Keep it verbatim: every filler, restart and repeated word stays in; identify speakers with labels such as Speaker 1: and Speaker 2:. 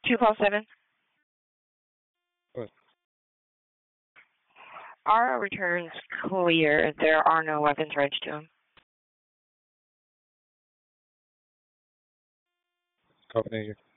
Speaker 1: two call seven.
Speaker 2: What?
Speaker 1: Our returns clear. There are no weapons charged to him.
Speaker 2: Copy.